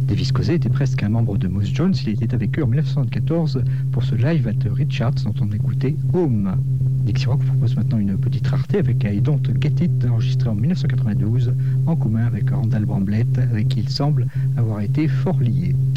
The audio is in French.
Davis Cousy était presque un membre de Moose Jones. Il était avec eux en 1974 pour ce live at Richards dont on écoutait Home. Dixie Rock propose maintenant une petite rareté avec I Don't Get It, enregistré en 1992 en commun avec Randall Bramblett, avec qui il semble avoir été fort lié.